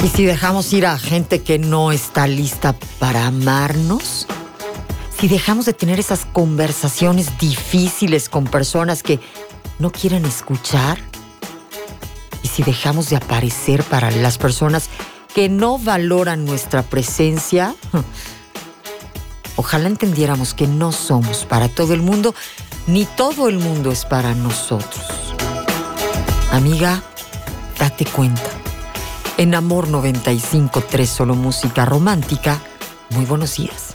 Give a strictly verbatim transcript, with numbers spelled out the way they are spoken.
Y si dejamos ir a gente que no está lista para amarnos, si dejamos de tener esas conversaciones difíciles con personas que no quieren escuchar, y si dejamos de aparecer para las personas que no valoran nuestra presencia, ojalá entendiéramos que no somos para todo el mundo, ni todo el mundo es para nosotros. Amiga, date cuenta. En Amor noventa y cinco punto tres, solo música romántica. Muy buenos días.